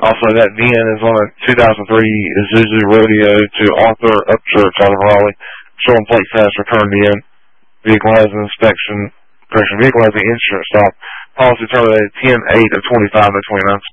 Also, that VIN is on a 2003 Isuzu Rodeo to Arthur Upchurch out of Raleigh. Showing plate fast returned in. Vehicle has an inspection. Vehicle has an insurance stop. Policy terminated 10/8 of 25 at 29.